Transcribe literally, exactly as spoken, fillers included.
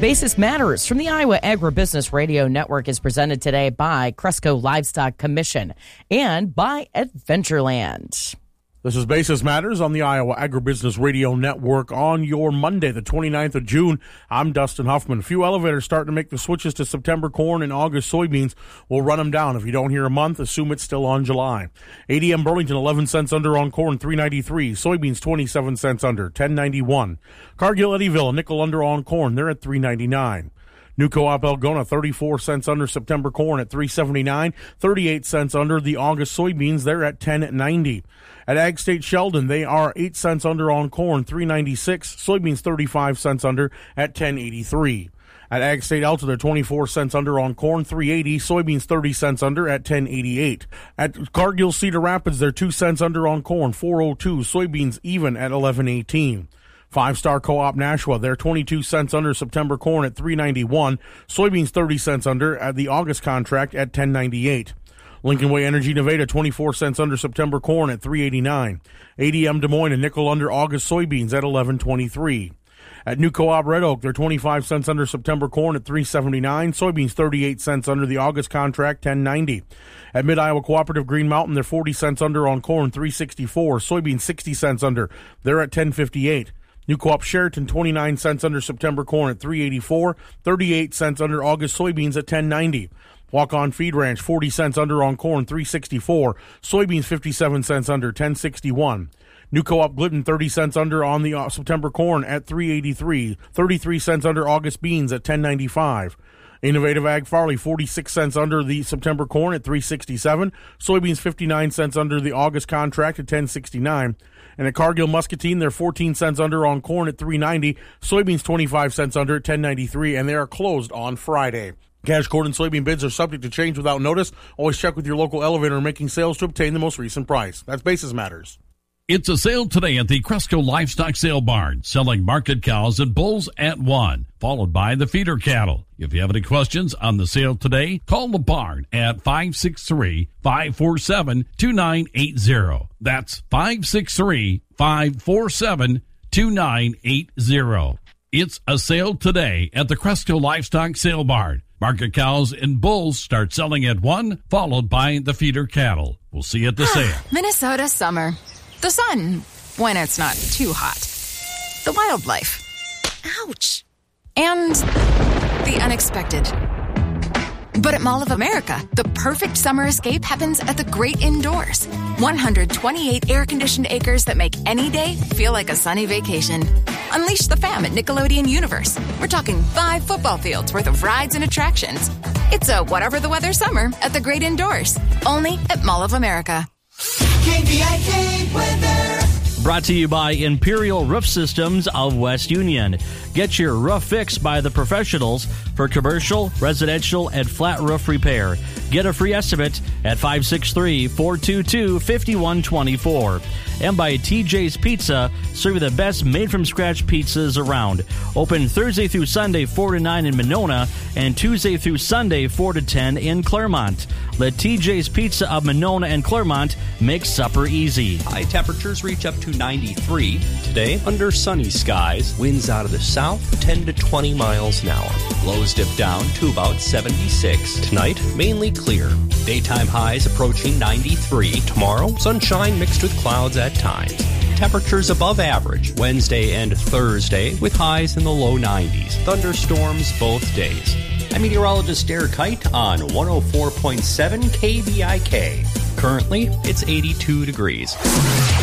Basis Matters from the Iowa Agribusiness Radio Network is presented today by Cresco Livestock Commission and by Adventureland. This is Basis Matters on the Iowa Agribusiness Radio Network on your Monday, the twenty-ninth of June. I'm Dustin Huffman. A few elevators starting to make the switches to September corn and August soybeans. We'll run them down. If you don't hear a month, assume it's still on July. A D M Burlington, eleven cents under on corn, three ninety-three. Soybeans, twenty-seven cents under, ten ninety-one. Cargill Eddyville, a nickel under on corn. They're at three ninety-nine. New Co-op Algona, thirty-four cents under September corn at three seventy-nine. thirty-eight cents under the August soybeans. They're at ten ninety. At Ag State Sheldon, they are eight cents under on corn, three ninety-six. Soybeans, thirty-five cents under at ten eighty-three. At Ag State Alta, they're twenty-four cents under on corn, three eighty. Soybeans, thirty cents under at ten eighty-eight. At Cargill Cedar Rapids, they're two cents under on corn, four oh two. Soybeans even at eleven eighteen. Five Star Co-op Nashua, they're twenty-two cents under September corn at three ninety-one. Soybeans, thirty cents under at the August contract at ten ninety-eight. Lincoln Way Energy Nevada, twenty-four cents under September corn at three eighty-nine. A D M Des Moines, a nickel under August soybeans at eleven twenty-three. At New Co-op Red Oak, they're twenty-five cents under September corn at three seventy-nine. Soybeans, thirty-eight cents under the August contract, ten ninety. At Mid-Iowa Cooperative Green Mountain, they're forty cents under on corn, three sixty-four. Soybeans, sixty cents under. They're at ten fifty-eight. New Co-op Sheraton, twenty-nine cents under September corn at three eighty-four. thirty-eight cents under August soybeans at ten ninety. Walk-On Feed Ranch, forty cents under on corn, three sixty-four. Soybeans, fifty-seven cents under, ten sixty-one. New Co-op Glidden, thirty cents under on the uh, September corn at three eighty-three. thirty-three cents under August beans at ten ninety-five. Innovative Ag Farley, forty-six cents under the September corn at three sixty-seven. Soybeans, fifty-nine cents under the August contract at ten sixty-nine. And at Cargill Muscatine, they're fourteen cents under on corn at three ninety. Soybeans, twenty-five cents under at ten ninety-three, and they are closed on Friday. Cash corn and soybean bids are subject to change without notice. Always check with your local elevator making sales to obtain the most recent price. That's Basis Matters. It's a sale today at the Cresco Livestock Sale Barn, selling market cows and bulls at one, followed by the feeder cattle. If you have any questions on the sale today, call the barn at five six three, five four seven, two nine eight zero. That's five six three, five four seven, two nine eight zero. It's a sale today at the Cresco Livestock Sale Barn. Market cows and bulls start selling at one, followed by the feeder cattle. We'll see you at the sale. Minnesota summer. The sun, when it's not too hot. The wildlife. Ouch. And the unexpected. But at Mall of America, the perfect summer escape happens at the great indoors. one hundred twenty-eight air-conditioned acres that make any day feel like a sunny vacation. Unleash the fam at Nickelodeon Universe. We're talking five football fields worth of rides and attractions. It's a whatever the weather summer at the great indoors. Only at Mall of America. K V I K weather. Brought to you by Imperial Roof Systems of West Union. Get your roof fixed by the professionals for commercial, residential, and flat roof repair. Get a free estimate at five six three, four two two, five one two four. And by T J's Pizza, serving the best made-from-scratch pizzas around. Open Thursday through Sunday, four to nine in Monona, and Tuesday through Sunday, four to ten in Claremont. Let T J's Pizza of Monona and Claremont make supper easy. High temperatures reach up to ninety-three. Today, under sunny skies, winds out of the south, ten to twenty miles an hour. Lows dip down to about seventy-six. Tonight, mainly clear. Daytime highs approaching ninety-three. Tomorrow, sunshine mixed with clouds at times. Temperatures above average Wednesday and Thursday with highs in the low nineties. Thunderstorms both days. I'm meteorologist Derek Height on one oh four point seven K V I K. Currently, it's eighty-two degrees.